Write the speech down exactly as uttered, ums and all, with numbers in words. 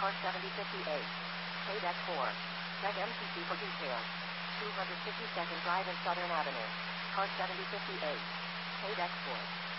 Car seventy fifty-eight. Paid X four. Check M T C for details. two hundred fifty-second Drive and Southern Avenue. Car seventy fifty-eight. Paid X four.